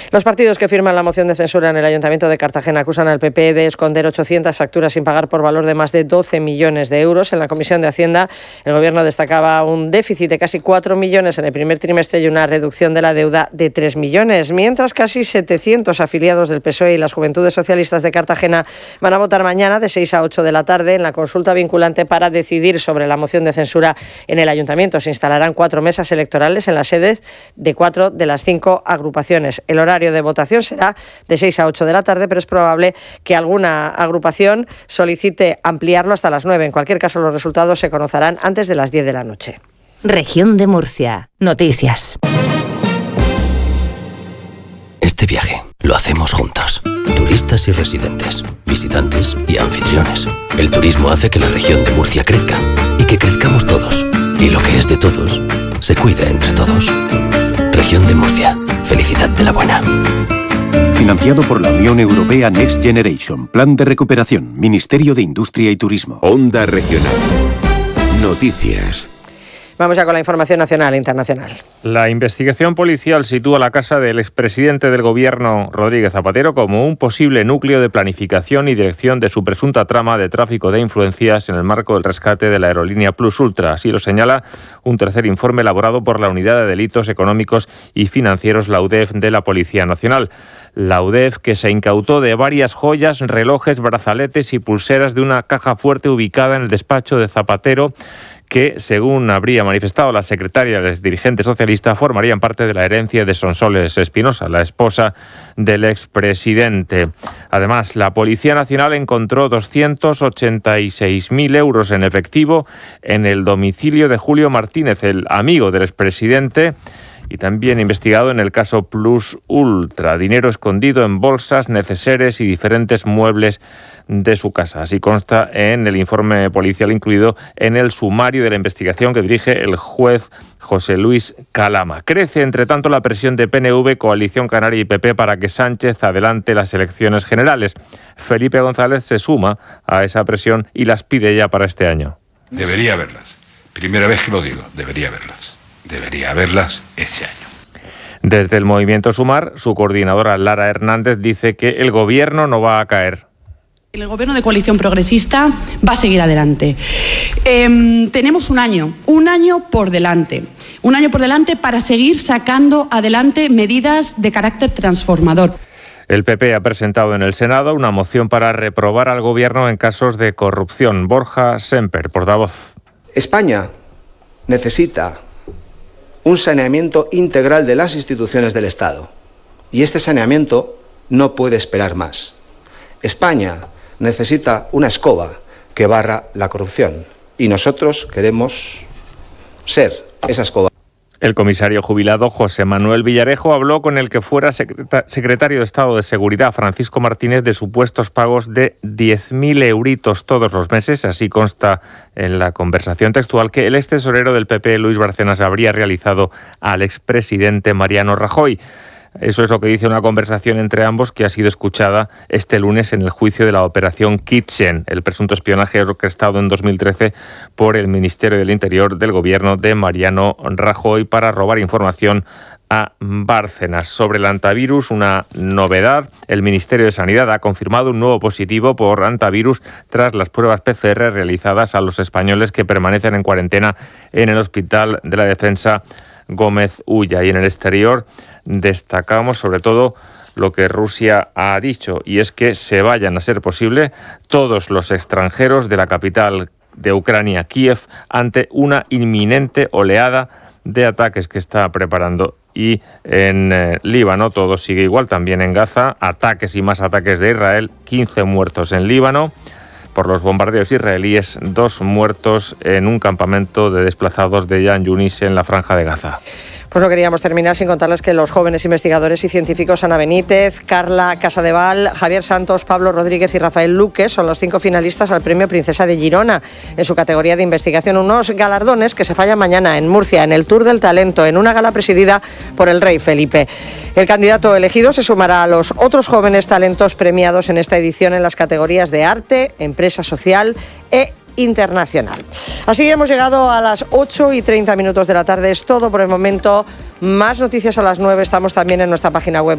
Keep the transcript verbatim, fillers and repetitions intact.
Los partidos que firman la moción de censura en el Ayuntamiento de Cartagena acusan al P P de esconder ochocientas facturas sin pagar por valor de más de doce millones de euros. En la Comisión de Hacienda, el Gobierno destacaba un déficit de casi cuatro millones en el primer trimestre y una reducción de la deuda de tres millones, mientras casi setecientos afiliados del P S O E y las Juventudes Socialistas de Cartagena van a votar mañana de seis a ocho de la tarde en la consulta vinculante para decidir sobre la moción de censura en el Ayuntamiento. Se instalarán cuatro mesas electorales en las sedes de cuatro de las cinco agrupaciones. El horario de votación será de seis a ocho de la tarde, pero es probable que alguna agrupación solicite ampliarlo hasta las nueve. En cualquier caso, los resultados se conocerán antes de las diez de la noche. Región de Murcia. Noticias. Este viaje lo hacemos juntos. Turistas y residentes, visitantes y anfitriones. El turismo hace que la región de Murcia crezca y que crezcamos todos. Y lo que es de todos, se cuida entre todos. Región de Murcia. Felicidad de la buena. Financiado por la Unión Europea Next Generation. Plan de recuperación. Ministerio de Industria y Turismo. Onda Regional. Noticias. Vamos ya con la información nacional e internacional. La investigación policial sitúa la casa del expresidente del Gobierno, Rodríguez Zapatero, como un posible núcleo de planificación y dirección de su presunta trama de tráfico de influencias en el marco del rescate de la aerolínea Plus Ultra. Así lo señala un tercer informe elaborado por la Unidad de Delitos Económicos y Financieros, la U D E F, de la Policía Nacional. La U D E F, que se incautó de varias joyas, relojes, brazaletes y pulseras de una caja fuerte ubicada en el despacho de Zapatero, que, según habría manifestado la secretaria del dirigente socialista, formarían parte de la herencia de Sonsoles Espinosa, la esposa del expresidente. Además, la Policía Nacional encontró doscientos ochenta y seis mil euros en efectivo en el domicilio de Julio Martínez, el amigo del expresidente, y también investigado en el caso Plus Ultra. Dinero escondido en bolsas, neceseres y diferentes muebles de su casa. Así consta en el informe policial incluido en el sumario de la investigación que dirige el juez José Luis Calama. Crece, entre tanto, la presión de P N V, Coalición Canaria y P P para que Sánchez adelante las elecciones generales. Felipe González se suma a esa presión y las pide ya para este año. Debería haberlas. Primera vez que lo digo, debería haberlas. Debería haberlas este año. Desde el movimiento Sumar, su coordinadora Lara Hernández dice que el gobierno no va a caer. El gobierno de coalición progresista va a seguir adelante. Eh, tenemos un año, un año por delante. Un año por delante para seguir sacando adelante medidas de carácter transformador. El P P ha presentado en el Senado una moción para reprobar al gobierno en casos de corrupción. Borja Semper, portavoz. España necesita un saneamiento integral de las instituciones del Estado. Y este saneamiento no puede esperar más. España necesita una escoba que barra la corrupción. Y nosotros queremos ser esa escoba. El comisario jubilado José Manuel Villarejo habló con el que fuera secretario de Estado de Seguridad, Francisco Martínez, de supuestos pagos de diez mil euritos todos los meses. Así consta en la conversación textual que el ex tesorero del P P, Luis Bárcenas, habría realizado al expresidente Mariano Rajoy. Eso es lo que dice una conversación entre ambos que ha sido escuchada este lunes en el juicio de la operación Kitchen, el presunto espionaje orquestado en dos mil trece por el Ministerio del Interior del gobierno de Mariano Rajoy para robar información a Bárcenas. Sobre el antivirus, una novedad. El Ministerio de Sanidad ha confirmado un nuevo positivo por antivirus tras las pruebas P C R realizadas a los españoles que permanecen en cuarentena en el Hospital de la Defensa Gómez Ulla. Y en el exterior destacamos sobre todo lo que Rusia ha dicho, y es que se vayan, a ser posible, todos los extranjeros de la capital de Ucrania, Kiev, ante una inminente oleada de ataques que está preparando. Y en eh, Líbano todo sigue igual, también en Gaza, ataques y más ataques de Israel, quince muertos en Líbano por los bombardeos israelíes, dos muertos en un campamento de desplazados de Yan Yunis en la Franja de Gaza. Pues no queríamos terminar sin contarles que los jóvenes investigadores y científicos Ana Benítez, Carla Casadeval, Javier Santos, Pablo Rodríguez y Rafael Luque son los cinco finalistas al Premio Princesa de Girona en su categoría de investigación. Unos galardones que se fallan mañana en Murcia, en el Tour del Talento, en una gala presidida por el rey Felipe. El candidato elegido se sumará a los otros jóvenes talentos premiados en esta edición en las categorías de arte, empresa social e internacional. Así hemos llegado a las ocho y treinta minutos de la tarde. Es todo por el momento. Más noticias a las nueve. Estamos también en nuestra página web.